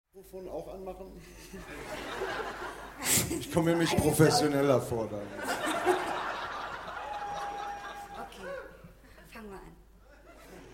Mikrofon auch anmachen? Ich komme mir mich professioneller vor dann.